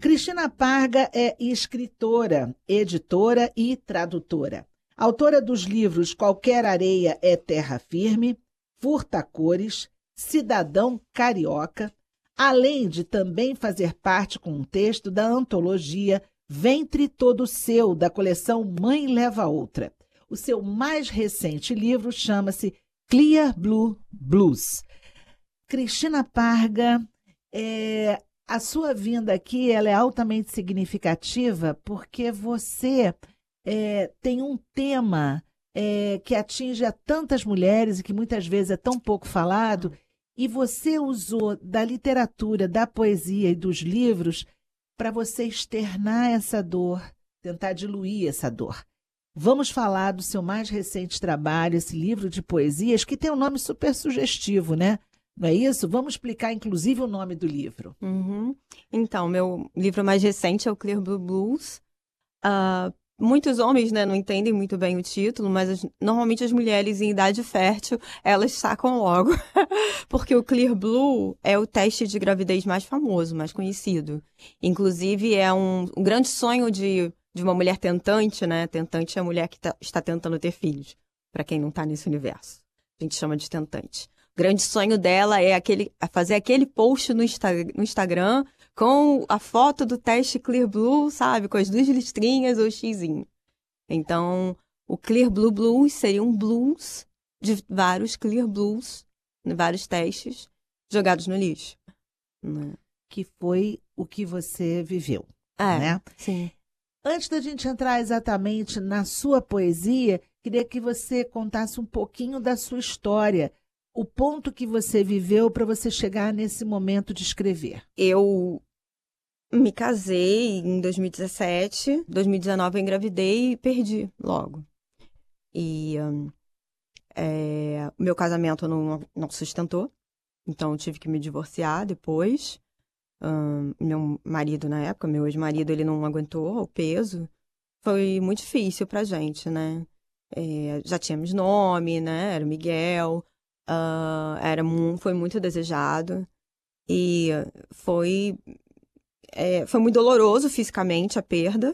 Cristina Parga é escritora, editora e tradutora. Autora dos livros Qualquer Areia é Terra Firme, Furta-Cores, Cidadão Carioca, além de também fazer parte com um texto da antologia Ventre Todo Seu, da coleção Mãe Leva Outra. O seu mais recente livro chama-se Clear Blue Blues. Cristina Parga, a sua vinda aqui ela é altamente significativa porque você tem um tema que atinge a tantas mulheres e que muitas vezes é tão pouco falado, e você usou da literatura, da poesia e dos livros para você externar essa dor, tentar diluir essa dor. Vamos falar do seu mais recente trabalho, esse livro de poesias, que tem um nome super sugestivo, né? Não é isso? Vamos explicar, inclusive, o nome do livro. Uhum. Então, meu livro mais recente é o Clear Blue Blues. Muitos homens, né, não entendem muito bem o título, mas normalmente as mulheres em idade fértil, elas sacam logo. Porque o Clear Blue é o teste de gravidez mais famoso, mais conhecido. Inclusive, é um grande sonho de uma mulher tentante, né? Tentante é a mulher que está tentando ter filhos, para quem não está nesse universo. A gente chama de tentante. O grande sonho dela é fazer aquele post no Instagram com a foto do teste Clear Blue, sabe? Com as 2 listrinhas ou xizinho. Então, o Clear Blue Blues seria um blues de vários Clear Blues, vários testes jogados no lixo. Né? Que foi o que você viveu, né? Sim. Antes da gente entrar exatamente na sua poesia, queria que você contasse um pouquinho da sua história, o ponto que você viveu para você chegar nesse momento de escrever. Eu me casei em 2017, 2019 eu engravidei e perdi logo. E meu casamento não sustentou, então eu tive que me divorciar depois. Meu marido na época, meu ex-marido, ele não aguentou o peso. Foi muito difícil pra gente, né? Já tínhamos nome, né? Era o Miguel. Foi muito desejado. E foi muito doloroso fisicamente a perda.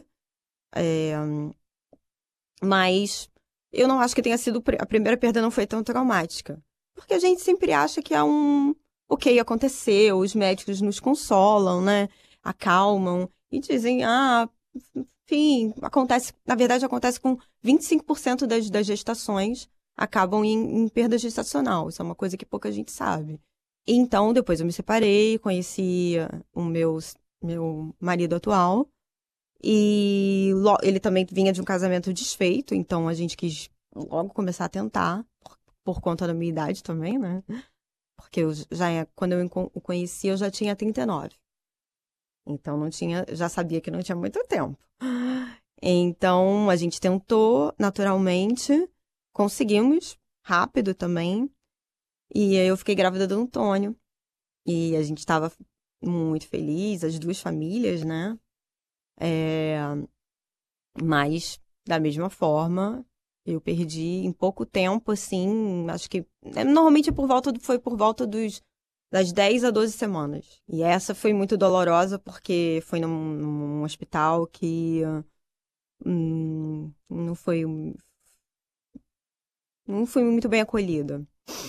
Mas eu não acho que tenha sido... A primeira perda não foi tão traumática. Porque a gente sempre acha que é ok, aconteceu, os médicos nos consolam, né? Acalmam e dizem, enfim, acontece, na verdade acontece com 25% das gestações acabam em perda gestacional. Isso é uma coisa que pouca gente sabe. Então, depois eu me separei, conheci o meu marido atual e ele também vinha de um casamento desfeito, então a gente quis logo começar a tentar, por conta da minha idade também, né? Porque quando eu o conheci, eu já tinha 39. Então, já sabia que não tinha muito tempo. Então, a gente tentou, naturalmente, conseguimos, rápido também. E eu fiquei grávida do Antônio. E a gente estava muito feliz, as 2 famílias, né? Mas, da mesma forma... Eu perdi em pouco tempo, assim, acho que... Normalmente foi por volta das 10 a 12 semanas. E essa foi muito dolorosa porque foi num hospital que não fui muito bem acolhida.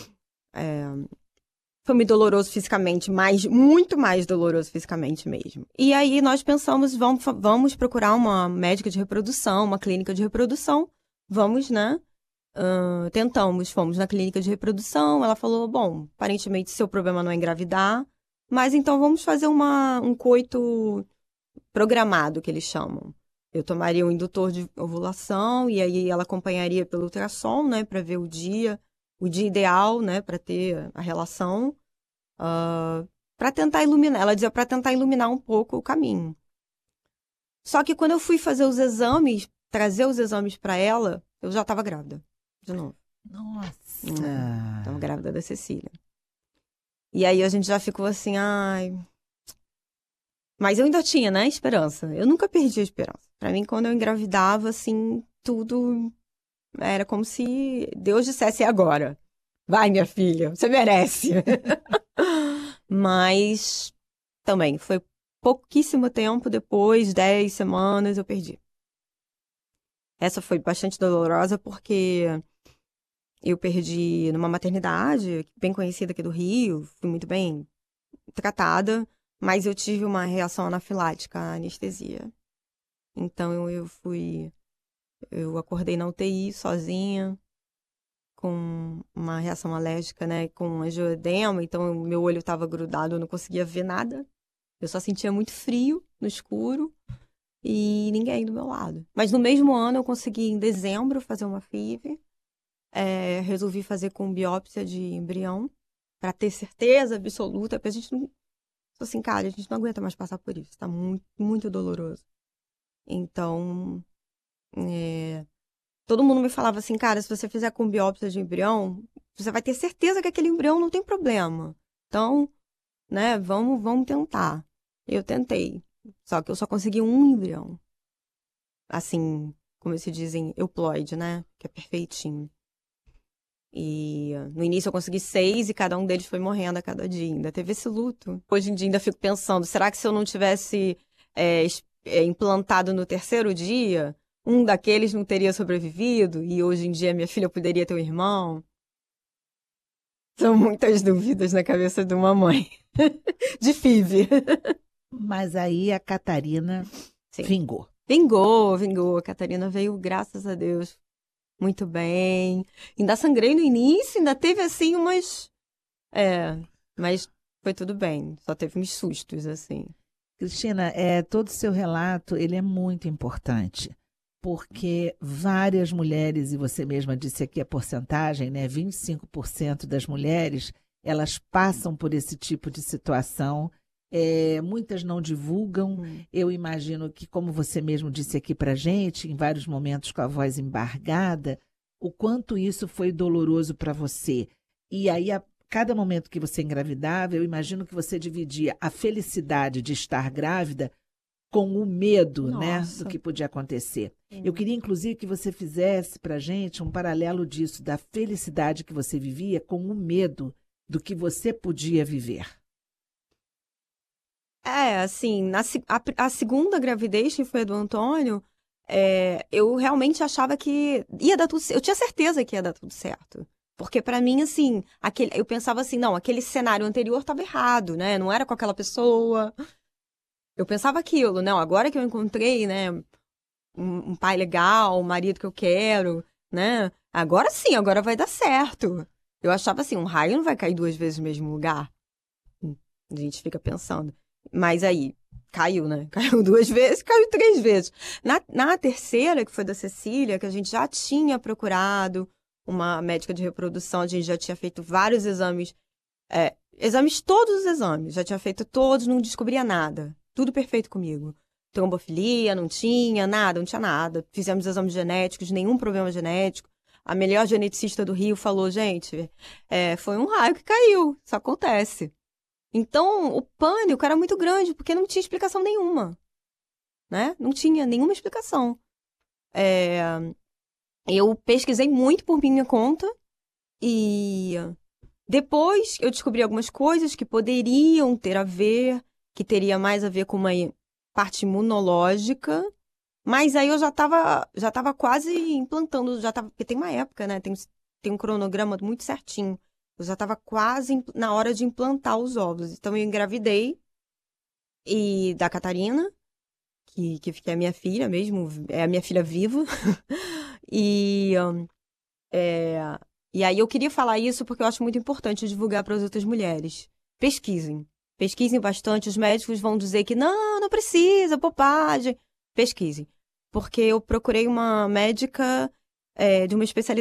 Foi muito doloroso fisicamente, muito mais doloroso fisicamente mesmo. E aí nós pensamos, vamos procurar uma médica de reprodução, uma clínica de reprodução. Vamos, né? Fomos na clínica de reprodução. Ela falou, bom, aparentemente seu problema não é engravidar, mas então vamos fazer um coito programado, que eles chamam. Eu tomaria um indutor de ovulação e aí ela acompanharia pelo ultrassom, né? Para ver o dia ideal, né? Para ter a relação. Para tentar iluminar, ela dizia para tentar iluminar um pouco o caminho. Só que quando eu fui fazer os exames, trazer os exames para ela, eu já estava grávida, de novo. Nossa! Estava grávida da Cecília. E aí a gente já ficou assim, Mas eu ainda tinha, né, esperança. Eu nunca perdi a esperança. Para mim, quando eu engravidava, assim, tudo era como se Deus dissesse agora. Vai, minha filha, você merece. Mas também foi pouquíssimo tempo depois, 10 semanas, eu perdi. Essa foi bastante dolorosa porque eu perdi numa maternidade bem conhecida aqui do Rio, fui muito bem tratada, mas eu tive uma reação anafilática à anestesia. Então eu acordei na UTI sozinha, com uma reação alérgica, né, com angioedema, então meu olho estava grudado, eu não conseguia ver nada. Eu só sentia muito frio no escuro e ninguém do meu lado. Mas no mesmo ano eu consegui, em dezembro, fazer uma FIV. Resolvi fazer com biópsia de embrião, para ter certeza absoluta, porque a gente não... Assim, cara, a gente não aguenta mais passar por isso, tá muito, muito doloroso. Então, todo mundo me falava assim, cara, se você fizer com biópsia de embrião, você vai ter certeza que aquele embrião não tem problema. Então, né, vamos tentar. Eu tentei, só que eu só consegui um embrião. Assim, como se dizem, euploide, né, que é perfeitinho. E no início eu consegui 6 e cada um deles foi morrendo a cada dia. Ainda teve esse luto. Hoje em dia ainda fico pensando, será que se eu não tivesse implantado no 3º dia, um daqueles não teria sobrevivido? E hoje em dia minha filha poderia ter um irmão? São muitas dúvidas na cabeça de uma mãe. De FIV. Mas aí a Catarina vingou. Vingou. A Catarina veio, graças a Deus, muito bem. Ainda sangrei no início, ainda teve assim umas... mas foi tudo bem. Só teve uns sustos, assim. Cristina, todo o seu relato, ele é muito importante. Porque várias mulheres, e você mesma disse aqui a porcentagem, né? 25% das mulheres, elas passam por esse tipo de situação. Muitas não divulgam. Eu imagino que, como você mesmo disse aqui para a gente, em vários momentos com a voz embargada, o quanto isso foi doloroso para você. E aí, a cada momento que você engravidava, eu imagino que você dividia a felicidade de estar grávida com o medo, né, do que podia acontecer. Eu queria, inclusive, que você fizesse para a gente um paralelo disso, da felicidade que você vivia com o medo do que você podia viver. Assim, a segunda gravidez, que foi a do Antônio, eu realmente achava que ia dar tudo certo. Eu tinha certeza que ia dar tudo certo. Porque para mim, assim, eu pensava assim, não, aquele cenário anterior estava errado, né? Não era com aquela pessoa. Eu pensava aquilo, não, agora que eu encontrei, né, um pai legal, um marido que eu quero, né? Agora sim, agora vai dar certo. Eu achava assim, um raio não vai cair 2 vezes no mesmo lugar. A gente fica pensando. Mas aí, caiu, né? Caiu 2 vezes, caiu 3 vezes. Na terceira, que foi da Cecília, que a gente já tinha procurado uma médica de reprodução, a gente já tinha feito vários exames, todos os exames, já tinha feito todos, não descobria nada. Tudo perfeito comigo. Trombofilia, não tinha nada, não tinha nada. Fizemos exames genéticos, nenhum problema genético. A melhor geneticista do Rio falou, gente, foi um raio que caiu, isso acontece. Então, o pânico era muito grande, porque não tinha explicação nenhuma, né? Não tinha nenhuma explicação. Eu pesquisei muito por minha conta e depois eu descobri algumas coisas que poderiam ter a ver, que teria mais a ver com uma parte imunológica, mas aí eu já tava quase implantando, porque tem uma época, né? Tem um cronograma muito certinho. Eu já estava quase na hora de implantar os óvulos. Então, eu engravidei da Catarina, que é a minha filha mesmo, é a minha filha viva. E aí eu queria falar isso porque eu acho muito importante divulgar para as outras mulheres. Pesquisem bastante. Os médicos vão dizer que não precisa, bobagem. Pesquisem. Porque eu procurei uma médica de uma especialidade